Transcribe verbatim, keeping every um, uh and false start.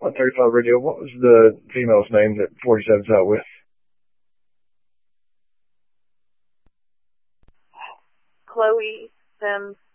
on thirty-five Radio, what was the female's name that forty-seven's out with? Chloe Sims.